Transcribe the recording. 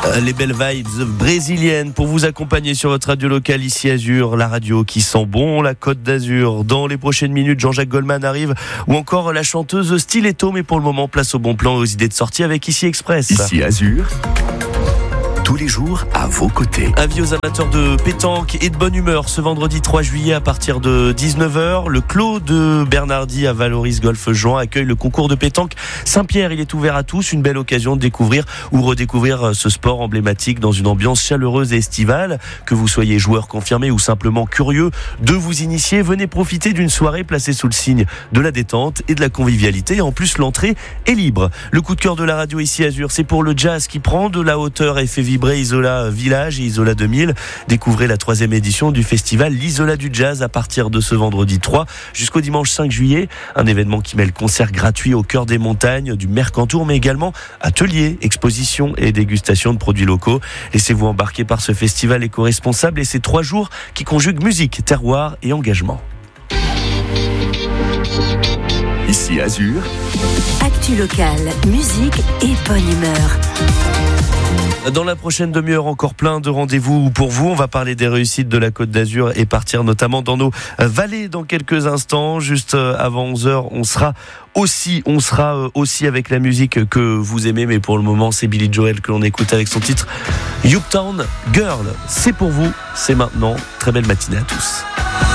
Les belles vibes brésiliennes pour vous accompagner sur votre radio locale ici Azur, la radio qui sent bon la Côte d'Azur. Dans les prochaines minutes, Jean-Jacques Goldman arrive ou encore la chanteuse Stiletto, mais pour le moment, place au bon plan aux idées de sortie avec Ici Express. Ici Azur, tous les jours à vos côtés. Avis aux amateurs de pétanque et de bonne humeur ce vendredi 3 juillet à partir de 19h. Le clos de Bernardy à Valoris Golf Juan accueille le concours de pétanque Saint-Pierre. Il est ouvert à tous, une belle occasion de découvrir ou redécouvrir ce sport emblématique dans une ambiance chaleureuse et estivale. Que vous soyez joueur confirmé ou simplement curieux de vous initier, venez profiter d'une soirée placée sous le signe de la détente et de la convivialité. En plus, l'entrée est libre. Le coup de cœur de la radio ici Azur, c'est pour le jazz qui prend de la hauteur et fait vibrer Isola Village et Isola 2000. Découvrez la 3e édition du festival L'Isola du Jazz à partir de ce vendredi 3 jusqu'au dimanche 5 juillet. Un événement qui mêle concerts gratuits au cœur des montagnes du Mercantour, mais également ateliers, expositions et dégustations de produits locaux. Laissez-vous embarquer par ce festival éco-responsable et ces 3 jours qui conjuguent musique, terroir et engagement. Ici Azur, actu locale, musique et bonne humeur. Dans la prochaine demi-heure, encore plein de rendez-vous pour vous. On va parler des réussites de la Côte d'Azur et partir notamment dans nos vallées dans quelques instants. Juste avant 11h, on sera aussi avec la musique que vous aimez. Mais pour le moment, c'est Billy Joel que l'on écoute avec son titre Uptown Girl. C'est pour vous, c'est maintenant. Très belle matinée à tous.